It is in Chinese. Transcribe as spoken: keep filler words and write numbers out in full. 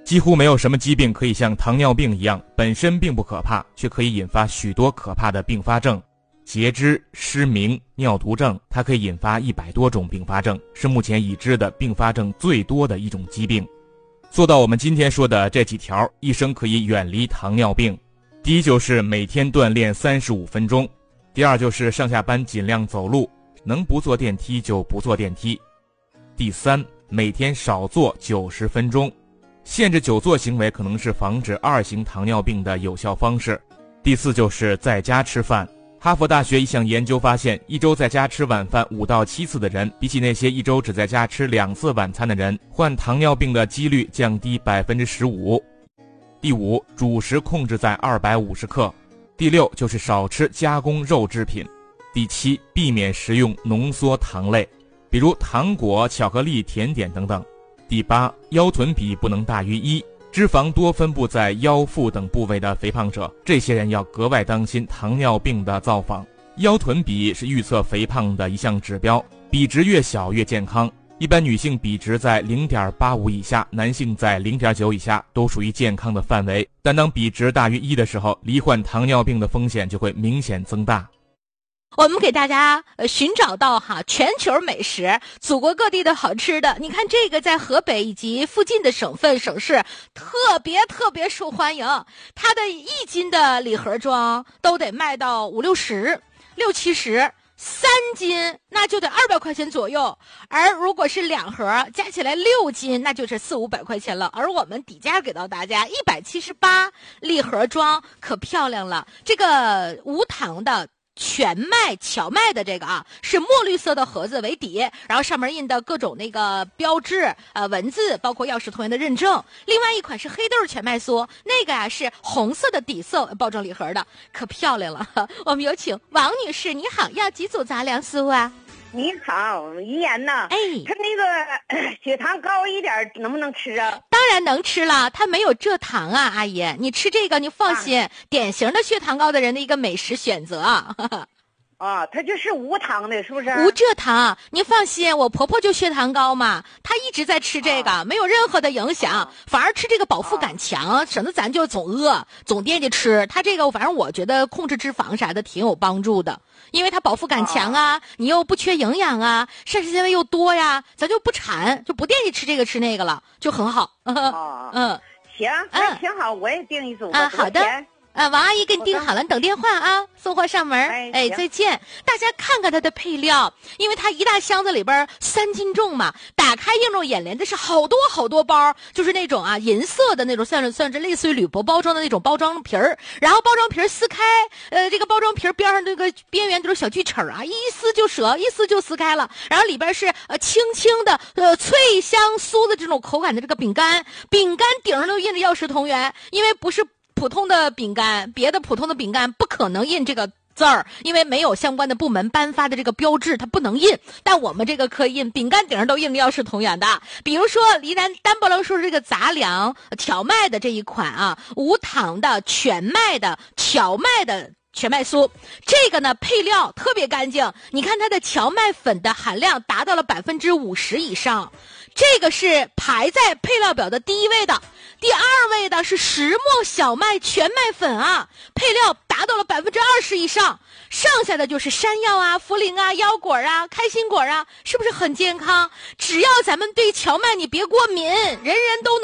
几乎没有什么疾病可以像糖尿病一样，本身并不可怕，却可以引发许多可怕的并发症。截肢、失明、尿毒症，它可以引发一百多种并发症，是目前已知的并发症最多的一种疾病。做到我们今天说的这几条，一生可以远离糖尿病。第一就是每天锻炼三十五分钟，第二就是上下班尽量走路，能不坐电梯就不坐电梯。第三，每天少坐九十分钟，限制久坐行为可能是防止二型糖尿病的有效方式。第四就是在家吃饭。哈佛大学一项研究发现，一周在家吃晚饭五到七次的人，比起那些一周只在家吃两次晚餐的人，患糖尿病的几率降低 百分之十五。 第五，主食控制在二百五十克。第六就是少吃加工肉制品。第七，避免食用浓缩糖类，比如糖果、巧克力、甜点等等。第八，腰臀比不能大于一。脂肪多分布在腰腹等部位的肥胖者，这些人要格外当心糖尿病的造访。腰臀比是预测肥胖的一项指标，比值越小越健康。一般女性比值在 零点八五 以下，男性在 零点九 以下，都属于健康的范围。但当比值大于一的时候，罹患糖尿病的风险就会明显增大。 我们给大家呃寻找到哈全球美食，祖国各地的好吃的。你看这个在河北以及附近的省份省市特别特别受欢迎，它的一斤的礼盒装都得卖到五六十、六七十，三斤那就得二百块钱左右，而如果是两盒加起来六斤，那就是四五百块钱了。而我们底价给到大家一百七十八，礼盒装可漂亮了。这个无糖的全麦荞麦的这个啊，是墨绿色的盒子为底，然后上面印的各种那个标志呃文字，包括药食同源的认证。另外一款是黑豆全麦酥，那个啊是红色的底色包装礼盒的，可漂亮了。我们有请王女士，你好，要几组杂粮酥啊？ 你好，于言呐， 哎， 他那个血糖高一点能不能吃啊？ 当然能吃了，它没有蔗糖啊，阿姨，你吃这个你放心，啊、典型的血糖高的人的一个美食选择。 啊，它就是无糖的，是不是？ 无蔗糖，您放心，我婆婆就血糖高嘛，她一直在吃这个，啊、没有任何的影响，啊、反而吃这个饱腹感强，啊、省得咱就总饿，总惦记吃。它这个反正我觉得控制脂肪啥的挺有帮助的，因为它饱腹感强啊，啊你又不缺营养啊，膳食纤维又多呀，咱就不馋，就不惦记吃这个吃那个了，就很好。 啊、嗯，行，那挺好，我也订一组吧。 啊，好的。啊，王阿姨给你订好了，你等电话啊，送货上门。哎，哎再见。大家看看它的配料，因为它一大箱子里边三斤重嘛，打开映入眼帘的是好多好多包，就是那种啊银色的那种，算是算是类似于铝箔包装的那种包装皮儿，然后包装皮儿撕开，呃，这个包装皮儿边上这个边缘都是小锯齿啊，一撕就折，一撕就撕开了，然后里边是呃轻轻的呃脆香酥的这种口感的这个饼干，饼干顶上都印着药食同源，因为不是普通的饼干，别的普通的饼干不可能印这个字儿，因为没有相关的部门颁发的这个标志，它不能印。但我们这个可以印，饼干顶上都印着药食同源的。比如说，离咱单不能说这个杂粮荞麦的这一款啊，无糖的全麦的荞麦的全麦酥，这个呢配料特别干净，你看它的荞麦粉的含量达到了百分之五十以上，这个是排在配料表的第一位的。第二位的是石磨小麦全麦粉啊，配料达到了百分之二十以上，剩下的就是山药啊、茯苓啊、腰果啊、开心果啊，是不是很健康？只要咱们对荞麦你别过敏，人人都能